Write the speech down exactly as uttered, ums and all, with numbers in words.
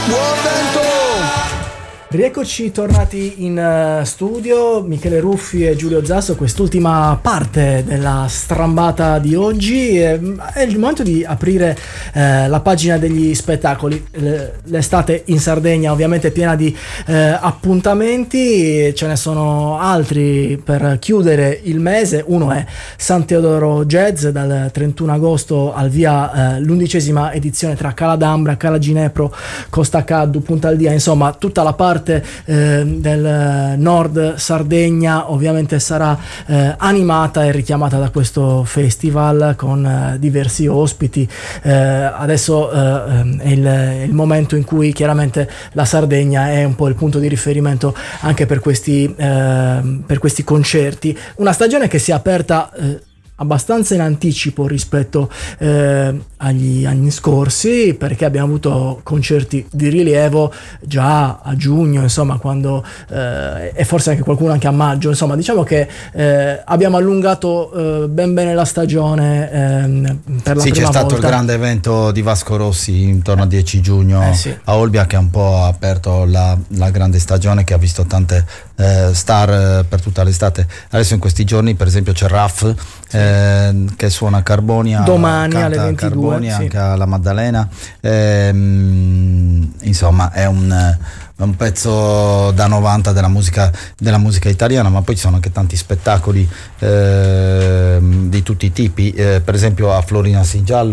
Buon vento! Rieccoci tornati in uh, studio, Michele Ruffi e Giulio Zasso, quest'ultima parte della strambata di oggi. Eh, è il momento di aprire eh, la pagina degli spettacoli. L'estate in Sardegna ovviamente è piena di eh, appuntamenti, ce ne sono altri per chiudere il mese. Uno è San Teodoro Jazz, dal trentuno agosto al via eh, l'undicesima edizione tra Caladambra, Cala Ginepro, Costa Caddu, Punta Aldia, insomma tutta la parte Eh, del nord Sardegna ovviamente sarà eh, animata e richiamata da questo festival con eh, diversi ospiti. Eh, adesso eh, è, il, è il momento in cui chiaramente la Sardegna è un po' il punto di riferimento anche per questi, eh, per questi concerti. Una stagione che si è aperta eh, abbastanza in anticipo rispetto eh, agli anni scorsi, perché abbiamo avuto concerti di rilievo già a giugno, insomma, quando eh, e forse anche qualcuno anche a maggio, insomma diciamo che eh, abbiamo allungato eh, ben bene la stagione eh, per la sì, prima c'è stato volta. Il grande evento di Vasco Rossi intorno al dieci giugno eh, sì. a Olbia, che ha un po' aperto la, la grande stagione, che ha visto tante eh, star eh, per tutta l'estate. Adesso in questi giorni per esempio c'è Raff, sì. eh, che suona a Carbonia domani alle ventidue, Carbonia, sì. anche alla Maddalena, ehm, insomma è un è un pezzo da novanta della musica, della musica italiana, ma poi ci sono anche tanti spettacoli eh, di tutti i tipi, eh, per esempio a Florina Singiallo